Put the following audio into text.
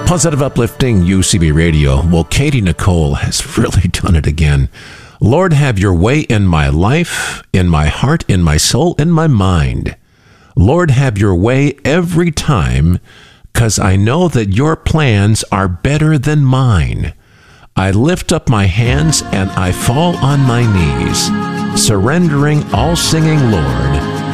Positive, uplifting UCB Radio. Well, Katie Nicole has really done it again. Lord, have your way in my life, in my heart, in my soul, in my mind. Lord, have your way every time, because I know that your plans are better than mine. I lift up my hands and I fall on my knees, surrendering all, singing, Lord,